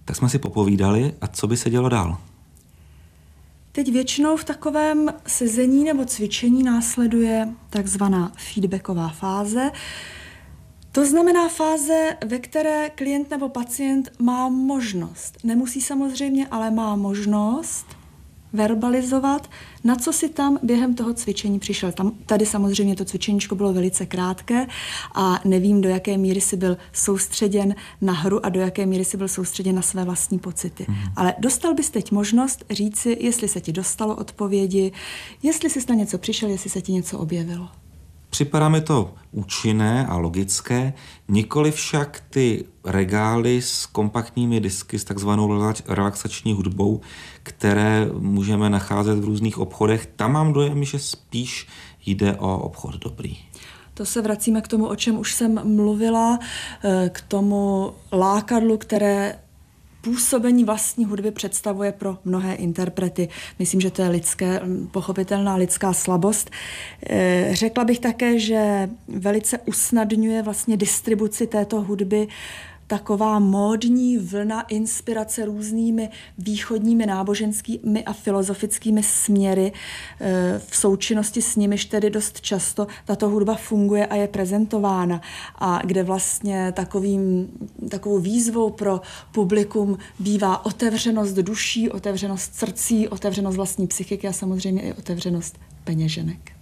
Tak jsme si popovídali a co by se dělo dál? Teď většinou v takovém sezení nebo cvičení následuje takzvaná feedbacková fáze. To znamená fáze, ve které klient nebo pacient má možnost, nemusí samozřejmě, ale má možnost verbalizovat, na co si tam během toho cvičení přišel. Tady samozřejmě to cvičeníčko bylo velice krátké a nevím, do jaké míry si byl soustředěn na hru a do jaké míry si byl soustředěn na své vlastní pocity. Ale dostal bys teď možnost říci, jestli se ti dostalo odpovědi, jestli jsi na něco přišel, jestli se ti něco objevilo. Připadá mi to účinné a logické, nikoli však ty regály s kompaktními disky s takzvanou relaxační hudbou, které můžeme nacházet v různých obchodech. Tam mám dojem, že spíš jde o obchod dobrý. To se vracíme k tomu, o čem už jsem mluvila, k tomu lákadlu, které působení vlastní hudby představuje pro mnohé interprety. Myslím, že to je pochopitelná lidská slabost. Řekla bych také, že velice usnadňuje vlastně distribuci této hudby taková módní vlna inspirace různými východními náboženskými a filozofickými směry. V součinnosti s nimiž tedy dost často tato hudba funguje a je prezentována. A kde vlastně takovou výzvou pro publikum bývá otevřenost duší, otevřenost srdcí, otevřenost vlastní psychiky a samozřejmě i otevřenost peněženek.